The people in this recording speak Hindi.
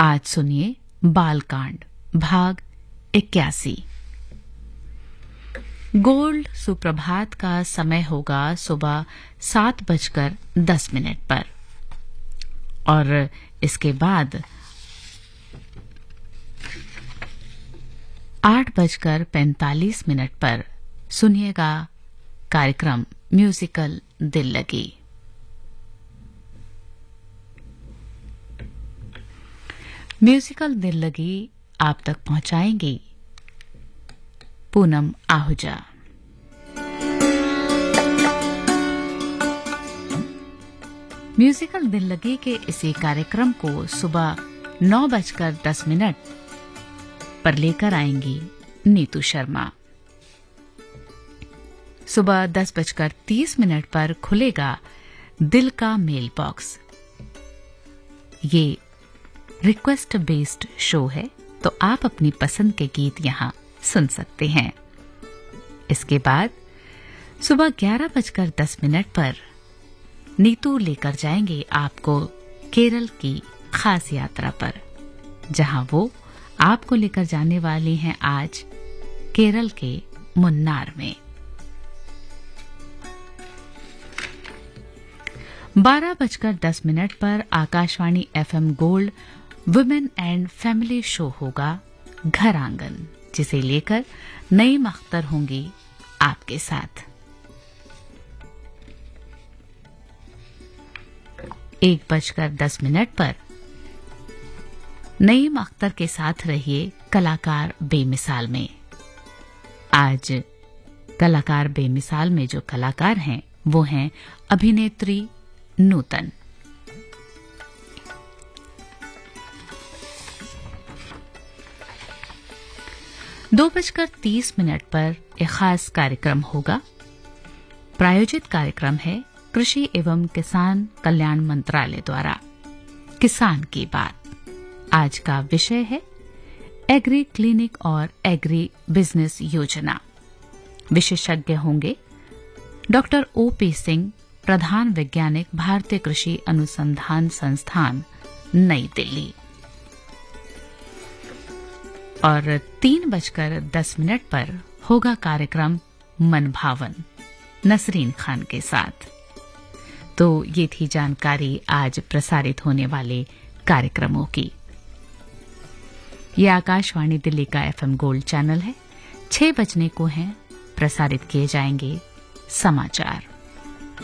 आज सुनिए बालकांड भाग 81। गोल्ड सुप्रभात का समय होगा सुबह 7:10 पर और इसके बाद 8:45 पर सुनिएगा कार्यक्रम म्यूजिकल दिल लगी। म्यूजिकल दिल लगी आप तक पहुंचाएंगी पूनम आहूजा। म्यूजिकल दिल लगी के इसी कार्यक्रम को सुबह 9:10 पर लेकर आएंगी नीतू शर्मा। सुबह 10:30 पर खुलेगा दिल का मेल बॉक्स। ये रिक्वेस्ट बेस्ड शो है, तो आप अपनी पसंद के गीत यहां सुन सकते हैं। इसके बाद सुबह 11:10 पर नीतू लेकर जाएंगे आपको केरल की खास यात्रा पर, जहां वो आपको लेकर जाने वाली हैं आज केरल के मुन्नार में। 12:10 पर Akashvani FM gold women and family show होगा घर आंगन, जिसे लेकर नईम अख्तर होंगी आपके साथ। 1:10 पर नईम अख्तर के साथ रहिए कलाकार बेमिसाल में। आज कलाकार बेमिसाल में जो कलाकार हैं वो हैं अभिनेत्री नूतन। 2:30 पर एक खास कार्यक्रम होगा। प्रायोजित कार्यक्रम है कृषि एवं किसान कल्याण मंत्रालय द्वारा किसान की बात। आज का विषय है एग्री क्लिनिक और एग्री बिजनेस योजना। विशेषज्ञ होंगे डॉक्टर OP सिंह, प्रधान वैज्ञानिक, भारतीय कृषि अनुसंधान संस्थान, नई दिल्ली। और 3:10 पर होगा कार्यक्रम मनभावन नसरीन खान के साथ। तो ये थी जानकारी आज प्रसारित होने वाले कार्यक्रमों की। ये आकाशवाणी दिल्ली का FM गोल्ड चैनल है। 6 बजने को हैं प्रसारित किए जाएंगे समाचार।